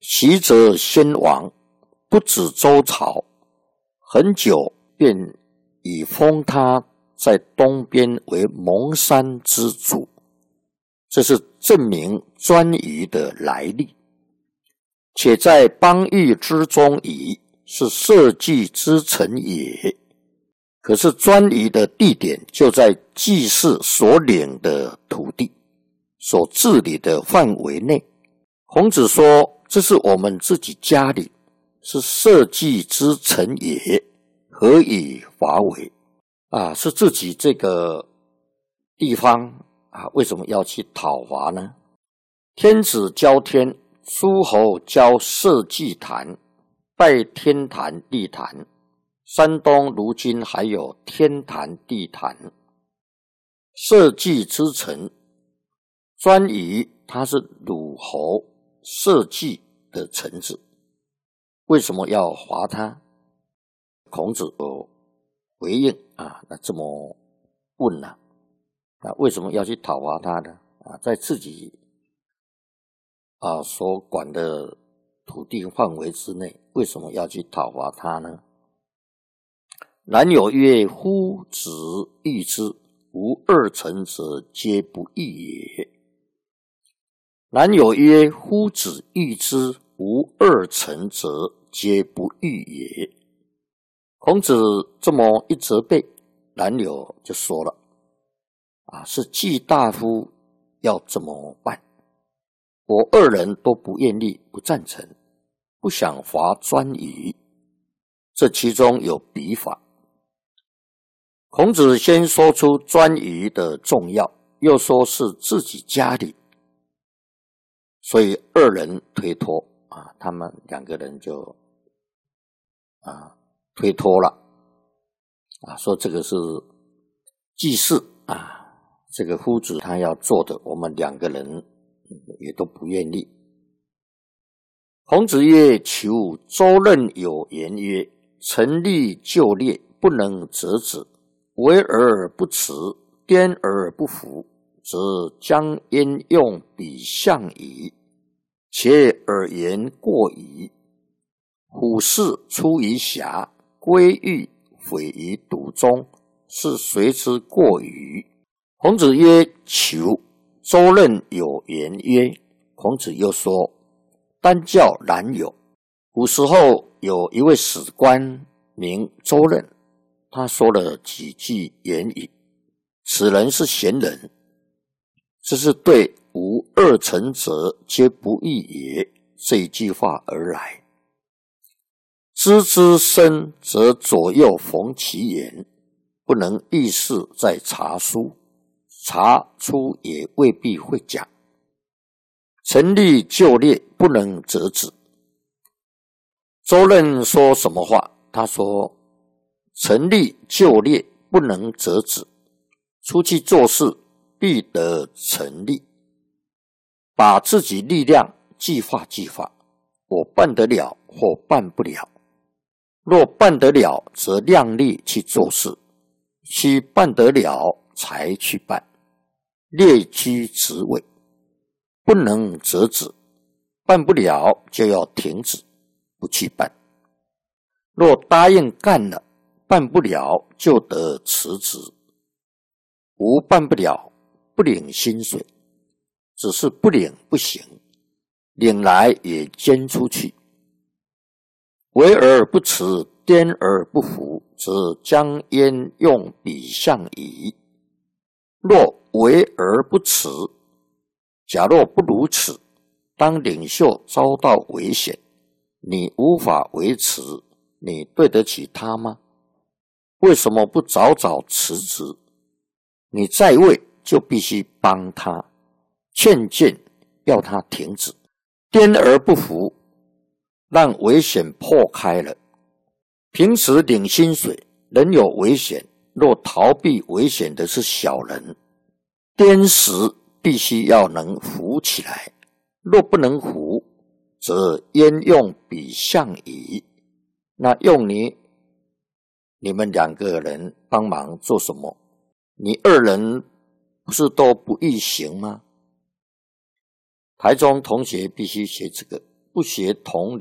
习则先亡，不止周朝，很久便以封他在东边为蒙山之主，这是证明颛臾的来历。且在邦域之中矣，是社稷之臣也。可是颛臾的地点就在祭祀所领的土地，所治理的范围内。孔子说，这是我们自己家里，是社稷之臣也，何以伐为？是自己这个地方为什么要去讨伐呢？天子交天，诸侯交社稷坛，拜天坛、地坛。山东如今还有天坛、地坛。社稷之臣，颛臾他是鲁侯社稷的臣子，为什么要伐他？孔子有回应那这么问了为什么要去讨伐他呢？在自己所管的土地范围之内，为什么要去讨伐他呢？然有曰：夫子欲之，无二臣者，皆不义也。然有曰：夫子欲之，无二臣者，皆不义也。孔子这么一责备，冉有就说了是季大夫要怎么办？我二人都不愿意，不赞成，不想伐颛臾。这其中有比法。孔子先说出颛臾的重要，又说是自己家里，所以二人推脱他们两个人就推脱了说这个是祭祀这个夫子他要做的，我们两个人也都不愿意。孔子曰：求周任有言曰：臣立就列，不能折止，为而不辞，颠而不服，则将焉用彼相矣。且尔言过矣。虎视出于峡，龟玉匪于堵中，是谁之过矣？孔子曰：求。周任有言曰，孔子又说，单教冉有。古时候有一位史官名周任，他说了几句言语，此人是贤人，这是对无二臣者，皆不义也这一句话而来。知之深，则左右逢其言，不能意事在察书，察出也未必会讲。臣立就列，不能折止。周任说什么话？他说，臣立就列，不能折止。出去做事，必得成立。把自己力量计划计划，我办得了或办不了。若办得了，则量力去做事，须办得了才去办。列居职位，不能折止，办不了就要停止，不去办。若答应干了，办不了就得辞职。无办不了，不领薪水，只是不领不行，领来也捐出去。为而不辞，颠而不服，则将焉用彼相矣。若为而不辞，假若不如此，当领袖遭到危险，你无法维持，你对得起他吗？为什么不早早辞职？你在位就必须帮他，劝谏要他停止。颠而不服，让危险破开了。平时领薪水，人有危险，若逃避危险的是小人，颠时必须要能扶起来，若不能扶，则焉用彼相矣。那用你们两个人帮忙做什么？你二人不是都不易行吗？台中同学必须学这个， 不协同